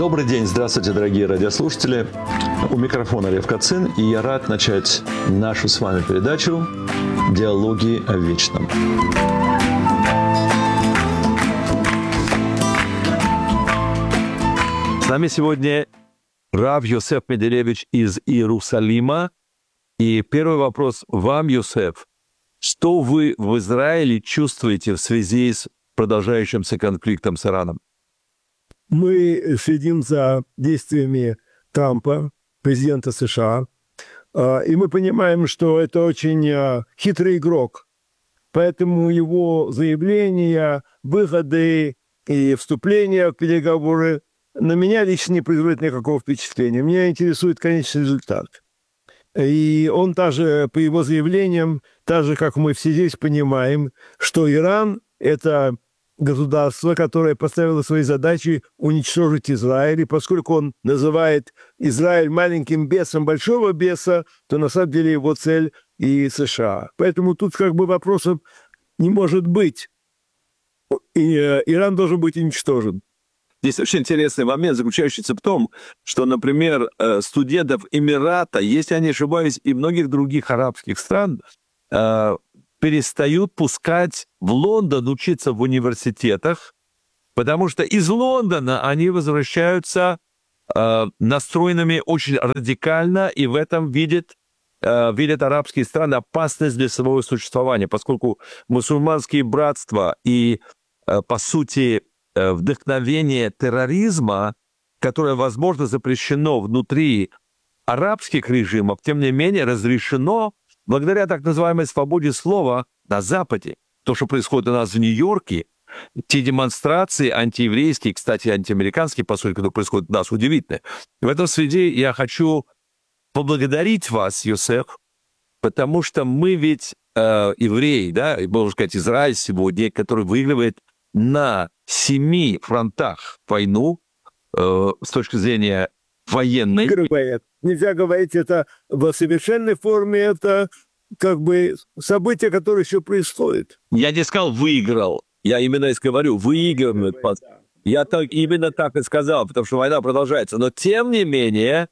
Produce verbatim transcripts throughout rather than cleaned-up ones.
Добрый день, здравствуйте, дорогие радиослушатели. У микрофона Лев Кацин, и я рад начать нашу с вами передачу «Диалоги о вечном». С нами сегодня Рав Йосеф Меделевич из Иерусалима. И первый вопрос вам, Йосеф. Что вы в Израиле чувствуете в связи с продолжающимся конфликтом с Ираном? Мы следим за действиями Трампа, президента США, и мы понимаем, что это очень хитрый игрок. Поэтому его заявления, выходы и вступления в переговоры на меня лично не производят никакого впечатления. Меня интересует конечный результат. И он также, по его заявлениям, так же, как мы все здесь понимаем, что Иран – это государство, которое поставило своей задачей уничтожить Израиль. И поскольку он называет Израиль маленьким бесом большого беса, то на самом деле его цель и США. Поэтому тут как бы вопросов не может быть. И Иран должен быть уничтожен. Здесь очень интересный момент, заключающийся в том, что, например, студентов Эмирата, если я не ошибаюсь, и многих других арабских стран, перестают пускать в Лондон учиться в университетах, потому что из Лондона они возвращаются э, настроенными очень радикально, и в этом видят, э, видят арабские страны опасность для своего существования, поскольку мусульманские братства и, э, по сути, э, вдохновение терроризма, которое, возможно, запрещено внутри арабских режимов, тем не менее разрешено благодаря так называемой свободе слова на Западе. То, что происходит у нас в Нью-Йорке, те демонстрации антиеврейские, кстати, антиамериканские, по сути, которые происходят у нас, удивительны. В этом связи я хочу поблагодарить вас, Йосеф, потому что мы ведь э, евреи, да, и, можно сказать, Израиль сегодня, который выигрывает на семи фронтах войну э, с точки зрения военной. Нельзя говорить это в совершенной форме, это как бы событие, которое еще происходит. Я не сказал «выиграл», я именно и говорю «выигрывает». Я так, именно так и сказал, потому что война продолжается. Но тем не менее,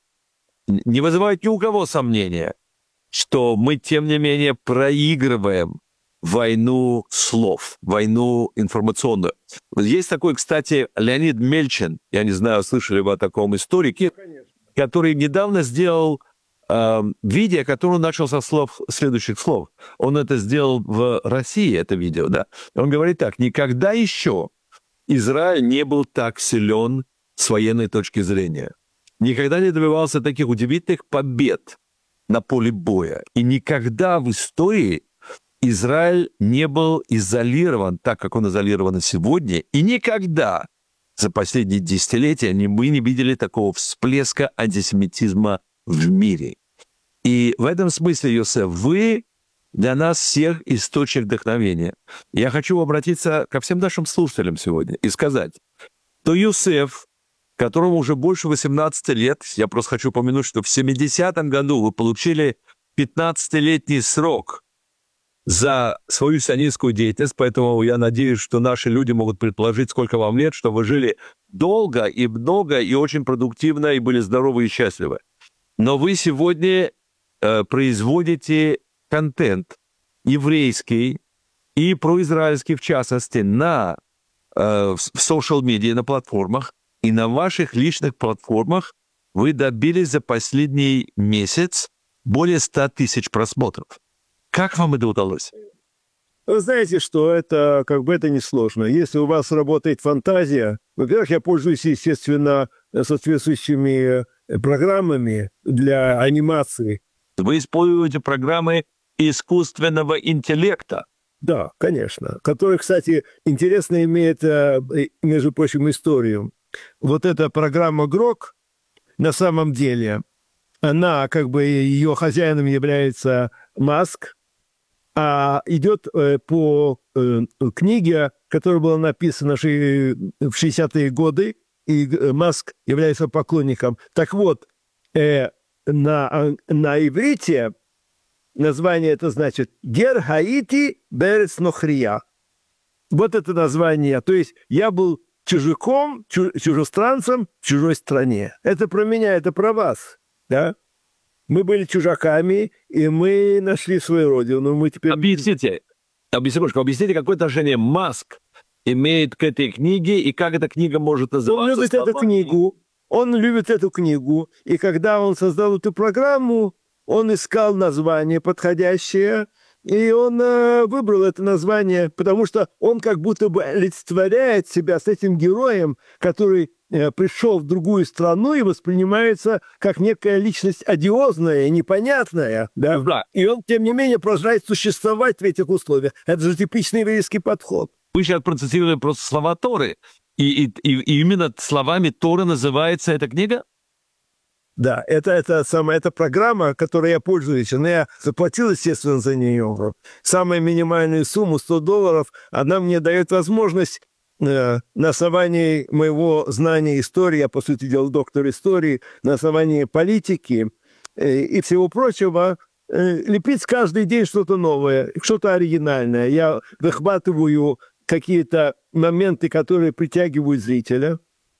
не вызывает ни у кого сомнения, что мы, тем не менее, проигрываем войну слов, войну информационную. Есть такой, кстати, Леонид Мельчин, я не знаю, слышали вы о таком историке, конечно, который недавно сделал э, видео, которое он начал со слов, следующих слов. Он это сделал в России, это видео, да. Он говорит так: никогда еще Израиль не был так силен с военной точки зрения. Никогда не добивался таких удивительных побед на поле боя. И никогда в истории Израиль не был изолирован так, как он изолирован сегодня. И никогда за последние десятилетия мы не видели такого всплеска антисемитизма в мире. И в этом смысле, Йосеф, вы для нас всех источник вдохновения. Я хочу обратиться ко всем нашим слушателям сегодня и сказать, что Йосеф, которому уже больше восемнадцати лет, я просто хочу упомянуть, что в семидесятом году вы получили пятнадцатилетний срок за свою сионистскую деятельность, поэтому я надеюсь, что наши люди могут предположить, сколько вам лет, что вы жили долго и много, и очень продуктивно, и были здоровы и счастливы. Но вы сегодня э, производите контент еврейский и произраильский, в частности, на э, в social-медиа, на платформах, и на ваших личных платформах вы добились за последний месяц более ста тысяч просмотров. Как вам это удалось? Вы знаете, что это как бы это несложно. Если у вас работает фантазия, во-первых, я пользуюсь, естественно, соответствующими программами для анимации. Вы используете программы искусственного интеллекта. Да, конечно. Которые, кстати, интересно имеет, между прочим, историю. Вот эта программа Грок, на самом деле, она, как бы, ее хозяином является Маск, а идет э, по э, книге, которая была написана в шестидесятые годы, и Маск является поклонником. Так вот, э, на, на иврите название это значит «Гер Хаити Берец Нохрия». Вот это название. То есть я был чужаком, чу- чужестранцем в чужой стране. Это про меня, это про вас. Да? Мы были чужаками, и мы нашли свою родину. Мы теперь... Объясните, объясните, Божко, объясните, какое отношение Маск имеет к этой книге и как эта книга может называться? Он любит эту книгу. Он любит эту книгу. И когда он создал эту программу, он искал название подходящее, и он э, выбрал это название, потому что он как будто бы олицетворяет себя с этим героем, который э, пришел в другую страну и воспринимается как некая личность одиозная, непонятная. Да? Да. И он, тем не менее, продолжает существовать в этих условиях. Это же типичный еврейский подход. Вы сейчас процитировали просто слова Торы. И, и, и и именно словами Торы называется эта книга? Да, это, это, самая, это программа, которой я пользуюсь. Но я заплатил, естественно, за нее. Самую минимальную сумму, сто долларов, она мне дает возможность э, на основании моего знания истории, я, по сути дела, доктор истории, на основании политики э, и всего прочего, э, лепить каждый день что-то новое, что-то оригинальное. Я выхватываю какие-то моменты, которые притягивают зрителя,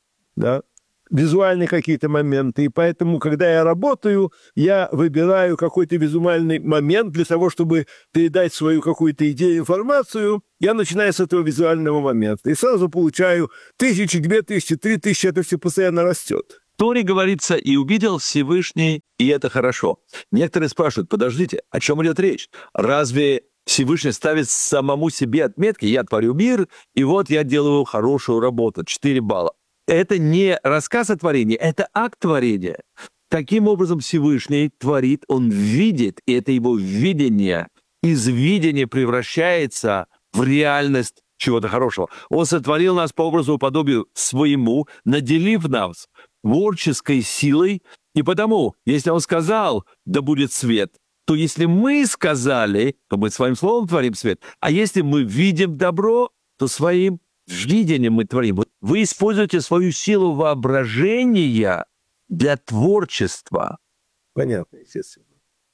да, визуальные какие-то моменты. И поэтому, когда я работаю, я выбираю какой-то визуальный момент для того, чтобы передать свою какую-то идею, информацию. Я начинаю с этого визуального момента. И сразу получаю тысячи, две тысячи, три тысячи. Это все постоянно растет. В Торе говорится, и увидел Всевышний, и это хорошо. Некоторые спрашивают, подождите, о чем идет речь? Разве Всевышний ставит самому себе отметки? Я творю мир, и вот я делаю хорошую работу, четыре балла. Это не рассказ о творении, это акт творения. Таким образом Всевышний творит, он видит, и это его видение. Из видения превращается в реальность чего-то хорошего. Он сотворил нас по образу и подобию своему, наделив нас творческой силой. И потому, если он сказал, да будет свет, то если мы сказали, то мы своим словом творим свет. А если мы видим добро, то своим видением мы творим. Вот вы используете свою силу воображения для творчества. Понятно, естественно.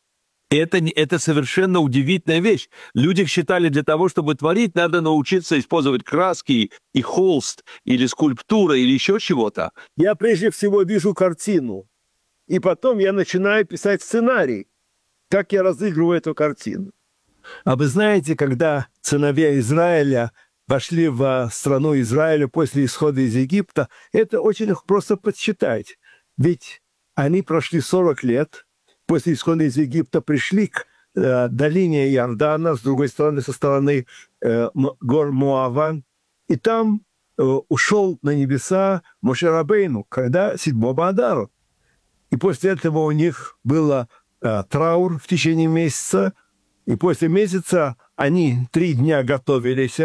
Это, не- это совершенно удивительная вещь. Люди считали, для того, чтобы творить, надо научиться использовать краски и холст, или скульптура, или еще чего-то. Я прежде всего вижу картину, и потом я начинаю писать сценарий, как я разыгрываю эту картину. А вы знаете, когда сыновья Израиля вошли в страну Израиля после исхода из Египта, это очень просто подсчитать. Ведь они прошли сорок лет, после исхода из Египта пришли к э, долине Иордана, с другой стороны, со стороны э, М- гор Моава, и там э, ушел на небеса Моше Рабейну, когда седьмого Адару. И после этого у них был э, траур в течение месяца, и после месяца они три дня готовились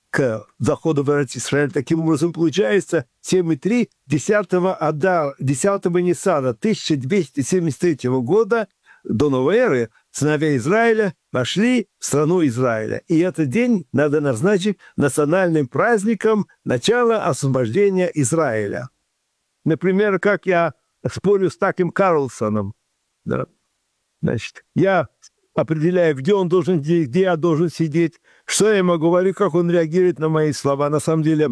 к заходу в Израиль. Таким образом, получается, семь и три, десятого Адар, десятого Ниссана тысяча двести семьдесят третьего года до новой эры сыновья Израиля вошли в страну Израиля. И этот день надо назначить национальным праздником начала освобождения Израиля. Например, как я спорю с таким Карлсоном. Да. Значит, я определяю, где он должен, где, где я должен сидеть, что я ему говорю, как он реагирует на мои слова. На самом деле,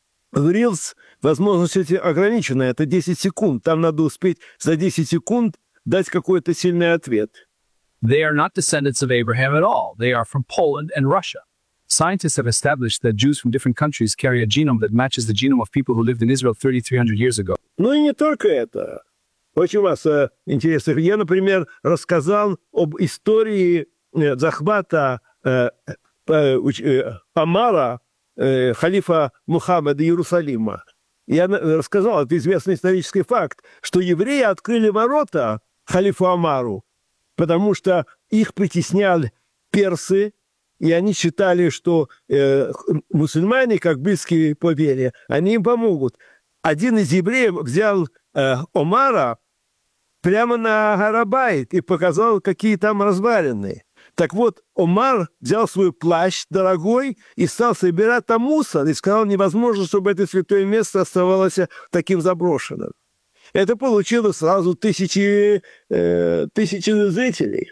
в Reels возможности эти ограничены. Это десять секунд. Там надо успеть за десять секунд дать какой-то сильный ответ. They are not descendants of Abraham at all. They are from Poland and Russia. Scientists have established that Jews from different countries carry a genome that matches the genome of people who lived in Israel thirty-three hundred years ago. Ну и не только это. Очень масса интересных. Я, например, рассказал об истории э, захвата э, э, э, Амара, э, халифа Мухаммеда Иерусалима. Я на- рассказал, это известный исторический факт, что евреи открыли ворота халифу Амару, потому что их притесняли персы, и они считали, что э, мусульмане, как близкие по вере, они им помогут. Один из евреев взял э, Омара прямо на Гарабайт и показал, какие там развалины. Так вот, Омар взял свой плащ дорогой и стал собирать там мусор, и сказал, невозможно, чтобы это святое место оставалось таким заброшенным. Это получило сразу тысячи, э, тысячи зрителей.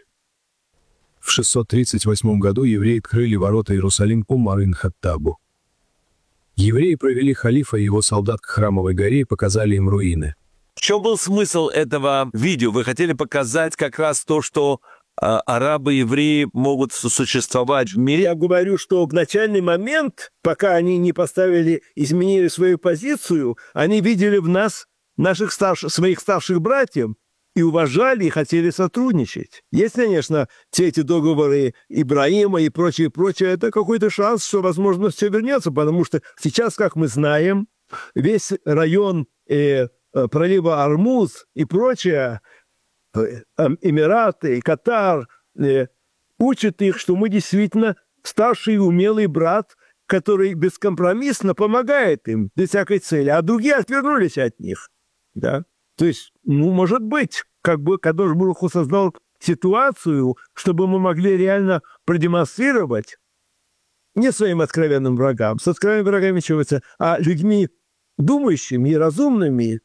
В шестьсот тридцать восьмом году евреи открыли ворота Иерусалим Умар ибн Хаттабу. Евреи провели халифа и его солдат к Храмовой горе и показали им руины. В чем был смысл этого видео? Вы хотели показать как раз то, что э, арабы и евреи могут сосуществовать в мире? Я говорю, что в начальный момент, пока они не поставили, изменили свою позицию, они видели в нас наших старших, своих старших братьев и уважали, и хотели сотрудничать. Есть, конечно, все эти договоры Ибраима и прочее, прочее, это какой-то шанс, что, возможно, все вернется, потому что сейчас, как мы знаем, весь район э, пролива Ормуз и прочее, э, Эмираты, Катар, э, учат их, что мы действительно старший и умелый брат, который бескомпромиссно помогает им без всякой цели, а другие отвернулись от них. Да? То есть, ну, может быть, как бы Кадош Барух Ху создал ситуацию, чтобы мы могли реально продемонстрировать не своим откровенным врагам, с откровенными врагами чего, а людьми думающими и разумными,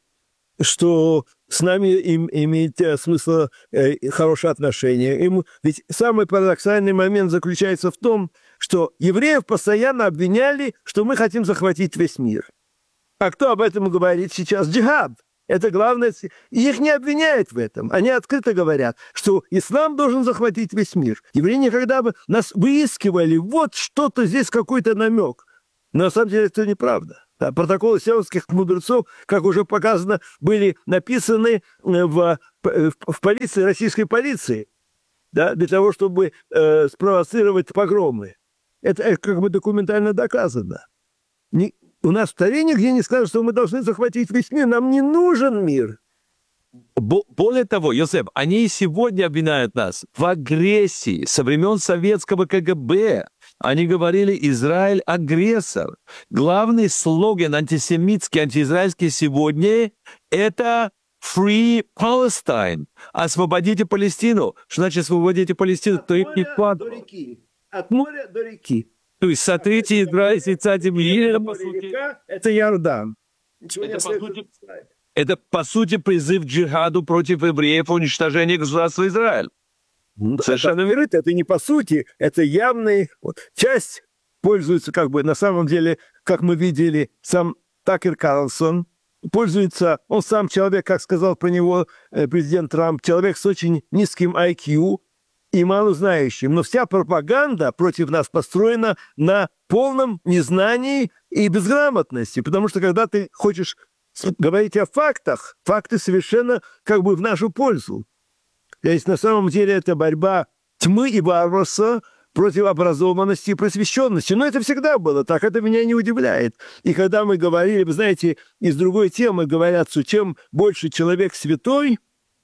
что с нами им имеет смысл э, хорошие отношения. Им, ведь самый парадоксальный момент заключается в том, что евреев постоянно обвиняли, что мы хотим захватить весь мир. А кто об этом говорит сейчас? Джихад. Это главное. И их не обвиняют в этом. Они открыто говорят, что ислам должен захватить весь мир. Евреи никогда бы нас выискивали, вот что-то здесь, какой-то намек. Но на самом деле это неправда. Да, протоколы сионских мудрецов, как уже показано, были написаны в, в, в полиции, российской полиции, да, для того, чтобы э, спровоцировать погромы. Это, это как бы документально доказано. Не, у нас в Торе нигде не сказано, что мы должны захватить весь мир. Нам не нужен мир. Бо- Более того, Йосеф, они и сегодня обвиняют нас в агрессии со времен советского ка гэ бэ. Они говорили «Израиль агрессор». Главный слоган антисемитский, антиизраильский сегодня – это «Free Palestine». «Освободите Палестину». Что значит «освободите Палестину»? То их не До реки. От моря до реки. То есть сотрите Израиль с лица земли. Это, по сути, Река – это Иордан. Это, по сути, это, по сути, призыв к джихаду против евреев, уничтожения государства Израиль. Совершенно верно. Это не по сути, это явный... Вот, часть пользуется, как бы, на самом деле, как мы видели, сам Такер Карлсон пользуется, он сам человек, как сказал про него э, президент Трамп, человек с очень низким ай кью и малознающим. Но вся пропаганда против нас построена на полном незнании и безграмотности, потому что когда ты хочешь говорить о фактах, факты совершенно как бы в нашу пользу. То есть на самом деле это борьба тьмы и варварства против образованности и просвещенности. Но это всегда было так, это меня не удивляет. И когда мы говорили, вы знаете, из другой темы говорят, что чем больше человек святой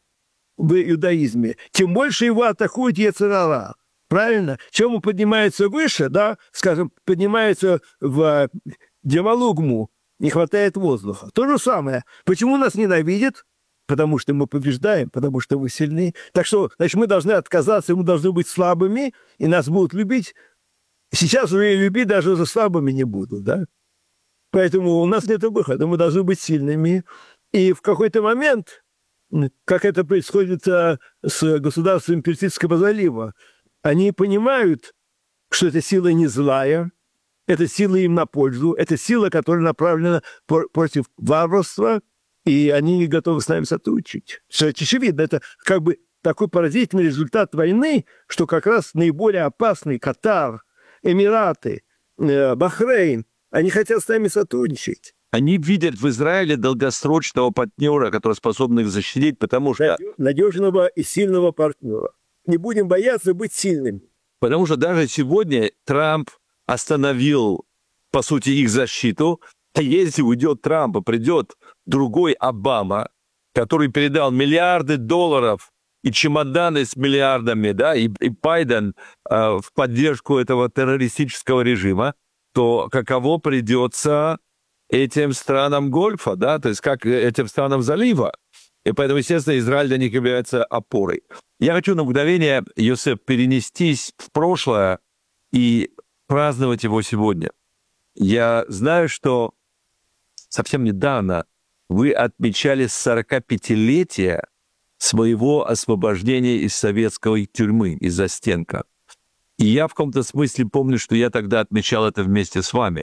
в иудаизме, тем больше его атакует йецер ара. Правильно? Чем он поднимается выше, да, скажем, поднимается в Джамалугму, не хватает воздуха. То же самое. Почему нас ненавидят? Потому что мы побеждаем, потому что мы сильны. Так что, значит, мы должны отказаться, мы должны быть слабыми, и нас будут любить. Сейчас уже и любить даже за слабыми не будут, да? Поэтому у нас нет выхода, мы должны быть сильными. И в какой-то момент, как это происходит а, с государством Персидского залива, они понимают, что эта сила не злая, эта сила им на пользу, это сила, которая направлена против варварства, и они готовы с нами сотрудничать. Что очевидно, это как бы такой поразительный результат войны, что как раз наиболее опасный Катар, Эмираты, э, Бахрейн, они хотят с нами сотрудничать. Они видят в Израиле долгосрочного партнера, который способен их защитить, потому что... Надежного и сильного партнера. Не будем бояться быть сильными. Потому что даже сегодня Трамп остановил, по сути, их защиту. А если уйдет Трамп, и придет другой Обама, который передал миллиарды долларов и чемоданы с миллиардами, да, и, и Байден э, в поддержку этого террористического режима, то каково придется этим странам Гольфа, да, то есть как этим странам залива. И поэтому, естественно, Израиль для них является опорой. Я хочу на мгновение, Йосеф, перенестись в прошлое и праздновать его сегодня. Я знаю, что совсем недавно вы отмечали сорокапятилетие своего освобождения из советской тюрьмы, из застенка. И я в каком-то смысле помню, что я тогда отмечал это вместе с вами.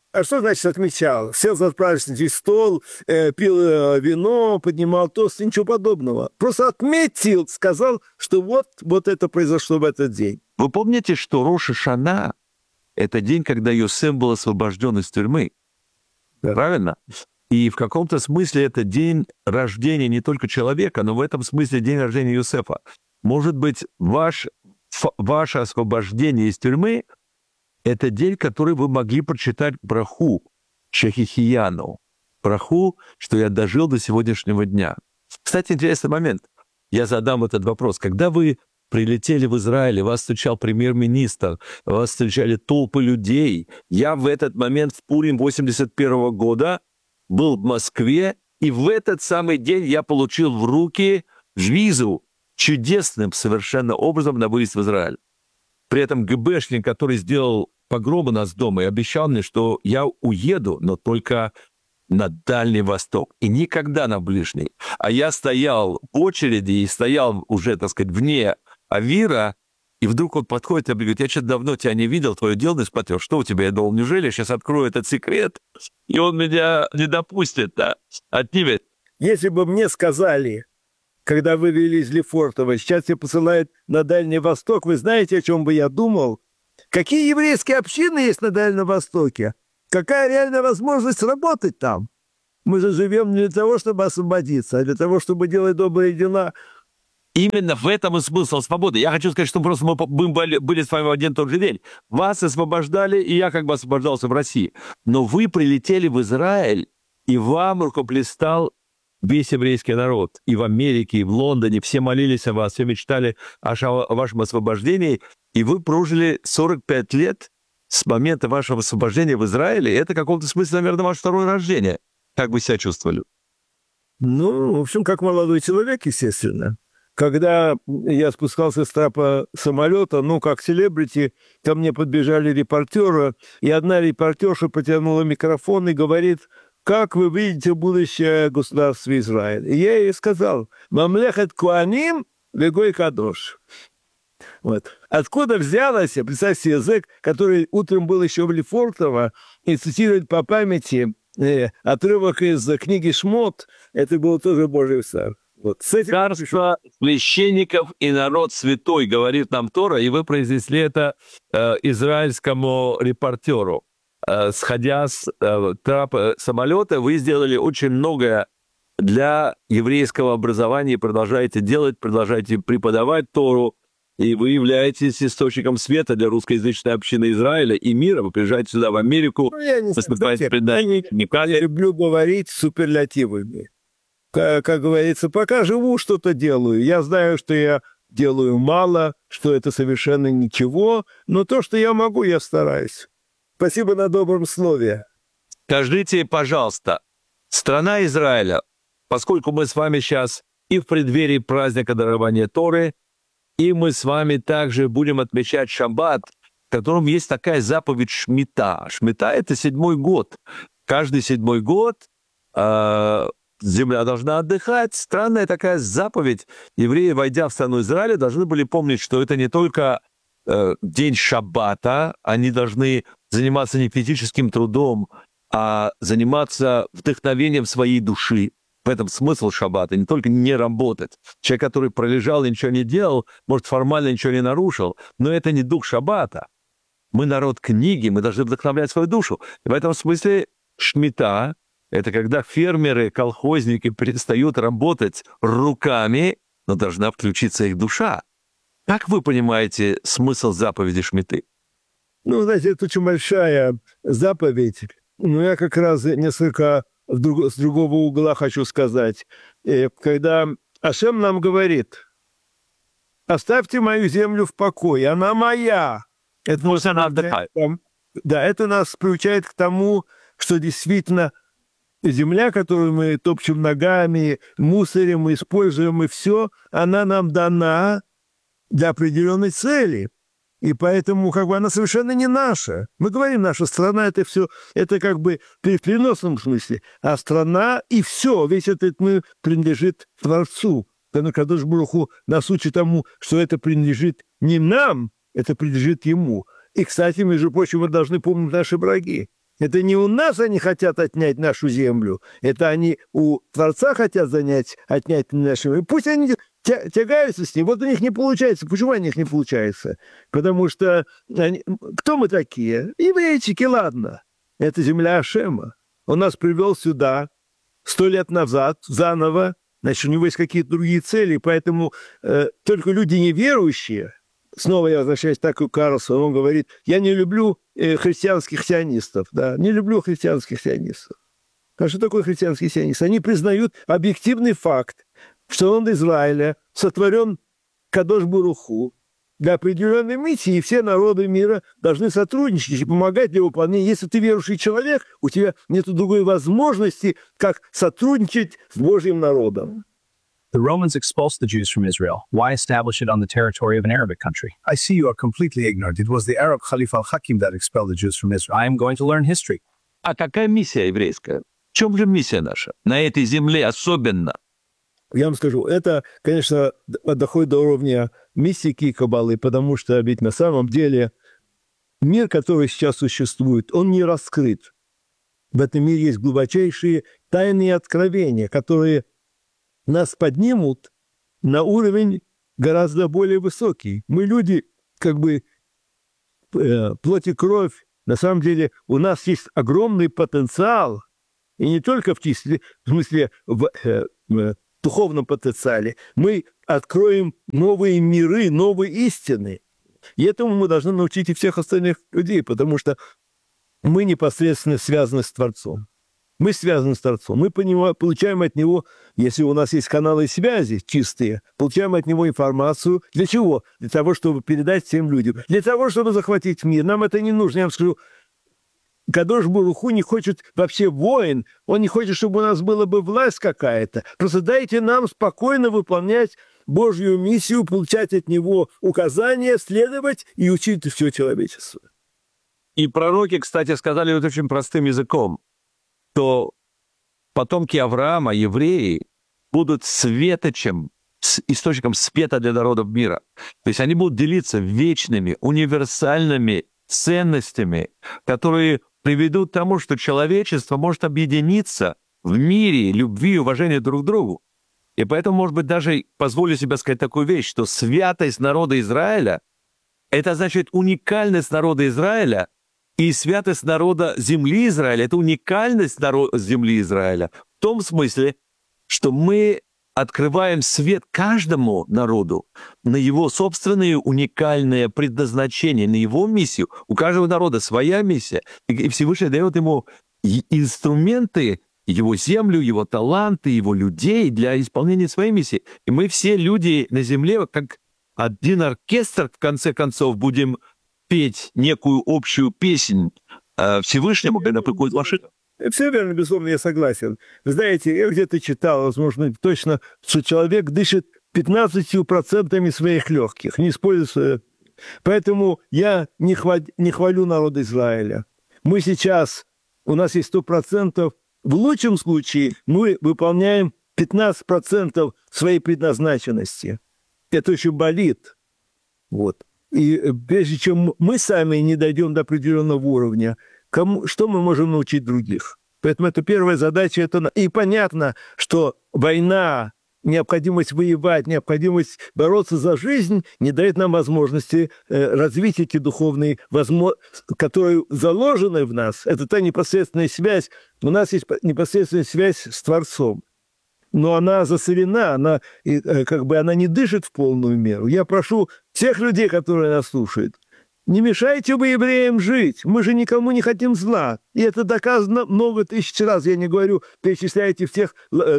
А что значит отмечал? Сел за праздничный стол, э, пил э, вино, поднимал тост, ничего подобного. Просто отметил, сказал, что вот, вот это произошло в этот день. Вы помните, что Рош ха-Шана — это день, когда Йосеф был освобожден из тюрьмы? Да. Правильно? И в каком-то смысле это день рождения не только человека, но в этом смысле день рождения Йосефа. Может быть, ваш, ф- ваше освобождение из тюрьмы — это день, который вы могли прочитать браху Шахихияну. Браху, что я дожил до сегодняшнего дня. Кстати, интересный момент. Я задам этот вопрос. Когда вы прилетели в Израиль, вас встречал премьер-министр, вас встречали толпы людей. Я в этот момент в Пурим восемьдесят первого года был в Москве, и в этот самый день я получил в руки визу чудесным совершенно образом на выезд в Израиль. При этом ГБшник, который сделал погром у нас дома, и обещал мне, что я уеду, но только на Дальний Восток, и никогда на Ближний. А я стоял в очереди и стоял уже, так сказать, вне Авира, и вдруг он подходит и говорит: я что-то давно тебя не видел, твое дело не смотрел, что у тебя? Я думал, неужели я сейчас открою этот секрет, и он меня не допустит, да, отнимет. Если бы мне сказали, когда вы вели из Лефортово, сейчас тебя посылают на Дальний Восток, вы знаете, о чем бы я думал? Какие еврейские общины есть на Дальнем Востоке? Какая реальная возможность работать там? Мы же живем не для того, чтобы освободиться, а для того, чтобы делать добрые дела. Именно в этом и смысл свободы. Я хочу сказать, что просто мы были, были с вами в один и тот же день. Вас освобождали, и я как бы освобождался в России. Но вы прилетели в Израиль, и вам рукоплескал весь еврейский народ. И в Америке, и в Лондоне. Все молились о вас, все мечтали о, ша- о вашем освобождении. И вы прожили сорок пять лет с момента вашего освобождения в Израиле. Это в каком-то смысле, наверное, ваше второе рождение. Как вы себя чувствовали? Ну, в общем, как молодой человек, естественно. Когда я спускался с трапа самолета, ну, как селебрити, ко мне подбежали репортеры, и одна репортерша потянула микрофон и говорит: как вы видите будущее государства Израиль? И я ей сказал: «Мамлехет Куаним вегой кадош». Вот. Откуда взялось, представьте, язык, который утром был еще в Лефортово, и цитирует по памяти э, отрывок из книги «Шмот», это был тоже Божий удар. Вот. С этим... Царство священников и народ святой, говорит нам Тора, и вы произнесли это э, израильскому репортеру. Э, сходя с э, трапа самолета, вы сделали очень многое для еврейского образования и продолжаете делать, продолжаете преподавать Тору, и вы являетесь источником света для русскоязычной общины Израиля и мира. Вы приезжаете сюда, в Америку, Ну, я не выступаете знаю, предание. я люблю говорить суперлятивами. Как, как говорится, пока живу, что-то делаю. Я знаю, что я делаю мало, что это совершенно ничего, но то, что я могу, я стараюсь. Спасибо на добром слове. Скажите, пожалуйста, страна Израиля, поскольку мы с вами сейчас и в преддверии праздника дарования Торы, и мы с вами также будем отмечать Шаббат, в котором есть такая заповедь Шмита. Шмита — это седьмой год. Каждый седьмой год э, земля должна отдыхать. Странная такая заповедь. Евреи, войдя в страну Израиля, должны были помнить, что это не только э, день Шаббата, они должны заниматься не физическим трудом, а заниматься вдохновением своей души. В этом смысл шаббата, не только не работать. Человек, который пролежал и ничего не делал, может, формально ничего не нарушил, но это не дух шаббата. Мы народ книги, мы должны вдохновлять свою душу. И в этом смысле шмита — это когда фермеры, колхозники перестают работать руками, но должна включиться их душа. Как вы понимаете смысл заповеди шмиты? Ну, знаете, это очень большая заповедь. Но я как раз несколько в друг, с другого угла хочу сказать. Э, Когда Ашем нам говорит: оставьте мою землю в покое, она моя. Это Пусть она отдыхает. Да, это нас приучает к тому, что действительно земля, которую мы топчем ногами, мусорим, используем, и все, она нам дана для определенной цели. И поэтому как бы она совершенно не наша. Мы говорим, наша страна — это все, это как бы в переносном смысле. А страна и все, весь этот мир принадлежит Творцу. Кадош Барух Ху нас учит тому, что это принадлежит не нам, это принадлежит Ему. И, кстати, между прочим, мы должны помнить наши враги. Это не у нас они хотят отнять нашу землю, это они у Творца хотят занять, отнять нашу землю. Пусть они тя- тягаются с ним, вот у них не получается. Почему у них не получается? Потому что они... кто мы такие? Еврейчики, ладно. Это земля Ашема. Он нас привел сюда сто лет назад, заново. Значит, у него есть какие-то другие цели, поэтому э, только люди неверующие, снова я возвращаюсь к Такеру Карлсону, он говорит, я не люблю э, христианских сионистов, да, не люблю христианских сионистов. А что такое христианские сионисты? Они признают объективный факт, что он Израиля сотворен Кадош Баруху для определенной миссии, и все народы мира должны сотрудничать и помогать для выполнения. Если ты верующий человек, у тебя нет другой возможности, как сотрудничать с Божьим народом. The Romans expulsed the Jews from Israel. Why establish it on the territory of an Arabic country? I see you are completely ignorant. It was the Arab Khalif al-Hakim that expelled the Jews from Israel. I am going to learn history. А какая миссия еврейская? В чем же миссия наша? На этой земле особенно. Я вам скажу, это, конечно, доходит до уровня мистики и каббалы, потому что ведь на самом деле мир, который сейчас существует, он не раскрыт. В этом мире есть глубочайшие тайные откровения, которые нас поднимут на уровень гораздо более высокий. Мы люди, как бы, э, плоть и кровь. На самом деле у нас есть огромный потенциал, и не только в числе, в смысле, в э, э, духовном потенциале. Мы откроем новые миры, новые истины. И этому мы должны научить и всех остальных людей, потому что мы непосредственно связаны с Творцом. Мы связаны с Творцом. Мы понимаем, получаем от Него, если у нас есть каналы связи чистые, получаем от Него информацию. Для чего? Для того, чтобы передать всем людям. Для того, чтобы захватить мир. Нам это не нужно. Я вам скажу, Кадош Баруху не хочет вообще войн. Он не хочет, чтобы у нас была бы власть какая-то. Просто дайте нам спокойно выполнять Божью миссию, получать от Него указания, следовать и учить все человечество. И пророки, кстати, сказали вот очень простым языком, то потомки Авраама, евреи, будут светочем, с источником света для народов мира. То есть они будут делиться вечными, универсальными ценностями, которые приведут к тому, что человечество может объединиться в мире, любви и уважении друг к другу. И поэтому, может быть, даже позволю себе сказать такую вещь, что святость народа Израиля — это значит уникальность народа Израиля, и святость народа земли Израиля — это уникальность народа земли Израиля. В том смысле, что мы открываем свет каждому народу на его собственное уникальное предназначение, на его миссию. У каждого народа своя миссия. И Всевышний дает ему инструменты, его землю, его таланты, его людей для исполнения своей миссии. И мы все люди на земле, как один оркестр, в конце концов, будем петь некую общую песнь э, Всевышнему, когда приходит машина. Все верно, безусловно, я согласен. Вы знаете, я где-то читал, возможно, точно, что человек дышит пятнадцатью процентами своих легких, не используя. Поэтому я не, хваль, не хвалю народ Израиля. Мы сейчас, у нас есть сто процентов, в лучшем случае мы выполняем пятнадцать процентов своей предназначенности. Это очень болит. Вот. И прежде чем мы сами не дойдем до определенного уровня, кому, что мы можем научить других? Поэтому это первая задача. Это... И понятно, что война, необходимость воевать, необходимость бороться за жизнь не дает нам возможности э, развить эти духовные возможности, которые заложены в нас. Это та непосредственная связь. У нас есть непосредственная связь с Творцом. Но она засорена, она, как бы, она не дышит в полную меру. Я прошу всех людей, которые нас слушают, не мешайте вы евреям жить. Мы же никому не хотим зла. И это доказано много тысяч раз. Я не говорю, перечисляйте всех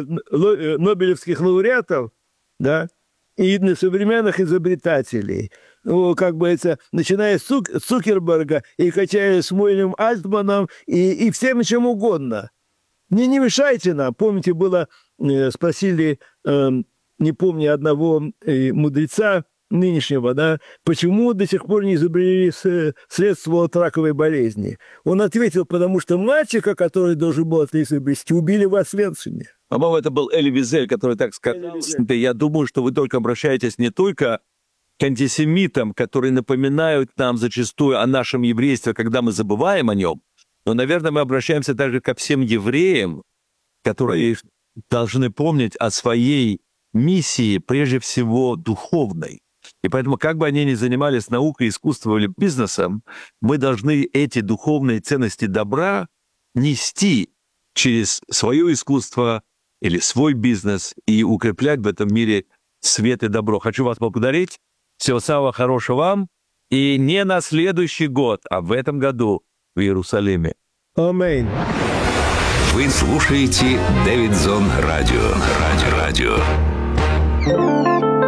нобелевских лауреатов, да, и современных изобретателей. Ну, как бы это, начиная с Цукерберга и качая с Муэлем Альтманом и, и всем чем угодно. Не, не мешайте нам. Помните, было, э, спросили, э, не помню, одного э, мудреца нынешнего, да, почему до сих пор не изобрели средства от раковой болезни. Он ответил, потому что мальчика, который должен был это изобрести, убили в Освенциме. По-моему, это был Эли Визель, который так сказал. Я думаю, что вы только обращаетесь не только к антисемитам, которые напоминают нам зачастую о нашем еврействе, когда мы забываем о нем, Но, наверное, мы обращаемся также ко всем евреям, которые должны помнить о своей миссии, прежде всего, духовной. И поэтому, как бы они ни занимались наукой, искусством или бизнесом, мы должны эти духовные ценности добра нести через свое искусство или свой бизнес и укреплять в этом мире свет и добро. Хочу вас поблагодарить. Всего самого хорошего вам. И не на следующий год, а в этом году в Иерусалиме. Аминь. Вы слушаете Дэвидсон Радио. Радио. Радио.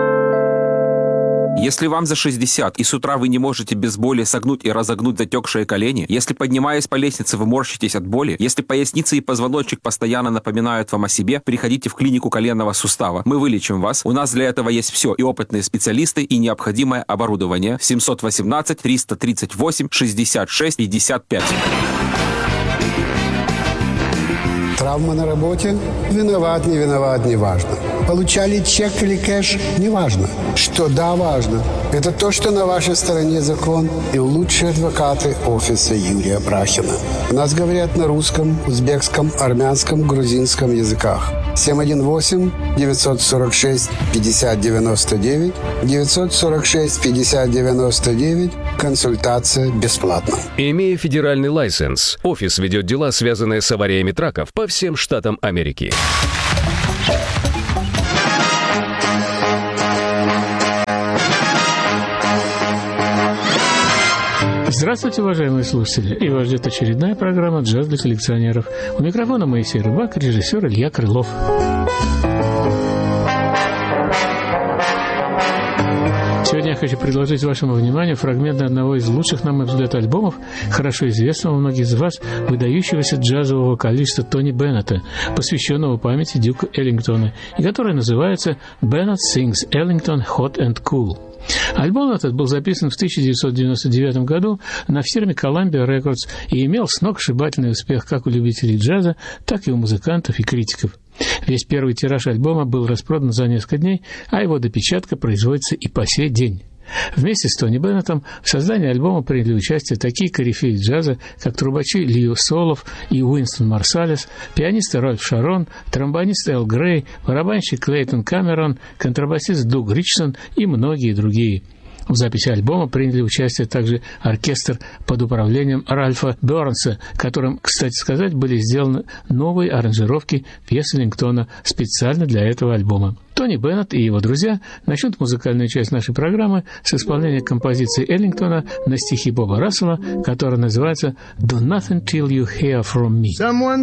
Если вам за шестьдесят, и с утра вы не можете без боли согнуть и разогнуть затекшие колени, если, поднимаясь по лестнице, вы морщитесь от боли, если поясница и позвоночник постоянно напоминают вам о себе, приходите в клинику коленного сустава. Мы вылечим вас. У нас для этого есть все, и опытные специалисты, и необходимое оборудование. семь один восемь три три восемь шестьдесят шесть пятьдесят пять. Травма на работе? Виноват, не виноват, не важно. Получали чек или кэш? Не важно. Что да, важно. Это то, что на вашей стороне закон и лучшие адвокаты офиса Юрия Брахина. У нас говорят на русском, узбекском, армянском, грузинском языках. семь один восемь девятьсот сорок шесть пятьдесят девяносто девять девятьсот сорок шесть пятьдесят девяносто девять. Консультация бесплатна. Имея федеральный лайсенс, офис ведет дела, связанные с авариями траков по всем штатам Америки. Здравствуйте, уважаемые слушатели! И вас ждет очередная программа «Джаз для коллекционеров». У микрофона Моисей Рыбак, режиссер Илья Крылов. Сегодня я хочу предложить вашему вниманию фрагменты одного из лучших, на мой взгляд, альбомов, хорошо известного многим из вас, выдающегося джазового вокалиста Тони Беннета, посвященного памяти Дюка Эллингтона, и который называется «Bennett Sings Ellington Hot and Cool». Альбом этот был записан в тысяча девятьсот девяносто девятом году на фирме Columbia Records и имел сногсшибательный успех как у любителей джаза, так и у музыкантов и критиков. Весь первый тираж альбома был распродан за несколько дней, а его допечатка производится и по сей день. Вместе с Тони Беннетом в создании альбома приняли участие такие корифеи джаза, как трубачи Лио Солов и Уинстон Марсалес, пианисты Ральф Шарон, тромбонист Эл Грей, барабанщик Клейтон Камерон, контрабасист Дуг Ричсон и многие другие. В записи альбома приняли участие также оркестр под управлением Ральфа Бернса, которым, кстати сказать, были сделаны новые аранжировки пьес Эллингтона специально для этого альбома. Тони Беннет и его друзья начнут музыкальную часть нашей программы с исполнения композиции Эллингтона на стихи Боба Рассела, которая называется «Do Nothing Till You Hear From Me».